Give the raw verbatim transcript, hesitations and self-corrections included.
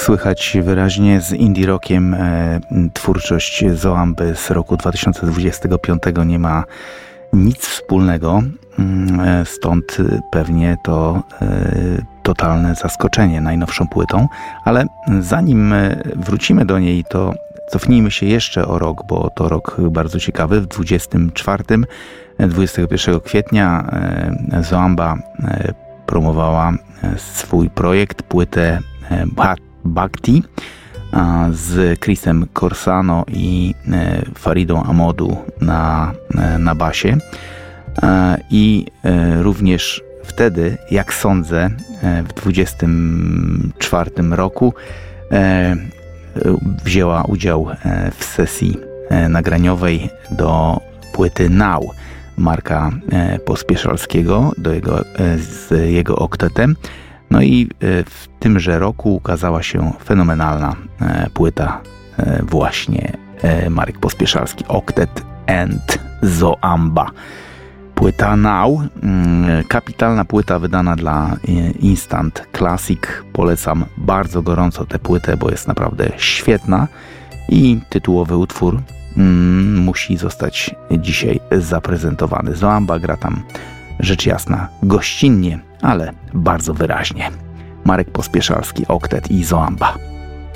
słychać wyraźnie z indie rockiem. E, twórczość Zoamby z roku dwa tysiące dwudziestego piątego nie ma nic wspólnego, e, stąd pewnie to e, totalne zaskoczenie najnowszą płytą, ale zanim wrócimy do niej, to cofnijmy się jeszcze o rok, bo to rok bardzo ciekawy. W dwudziestym czwartym, dwudziestego pierwszego kwietnia e, Zoamba e, promowała swój projekt, płytę Bhakti z Chrisem Corsano i Faridą Amodu na, na basie. I również wtedy, jak sądzę, w dwudziestym czwartym roku wzięła udział w sesji nagraniowej do płyty Now Marka Pospieszalskiego, do jego, z jego oktetem. No i w tymże roku ukazała się fenomenalna płyta właśnie Marek Pospieszalski, Oktet and Zoamba. Płyta Now, kapitalna płyta wydana dla Instant Classic. Polecam bardzo gorąco tę płytę, bo jest naprawdę świetna i tytułowy utwór mm, musi zostać dzisiaj zaprezentowany. Zoamba gra tam rzecz jasna gościnnie, ale bardzo wyraźnie. Marek Pospieszalski, Oktet i Zoamba.